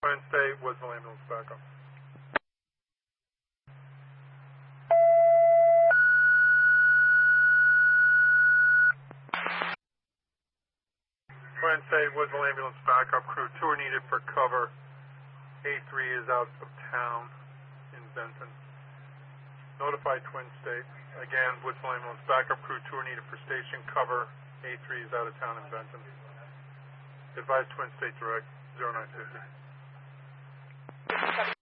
Twin State, Woodsville ambulance backup. Twin State, Woodsville ambulance backup. Crew 2 are needed for cover. A3 is out of town in Benton. Notify Twin State. Again, Woodsville ambulance backup. Crew 2 are needed for station cover. A3 is out of town in Benton. Advise Twin State direct 0950.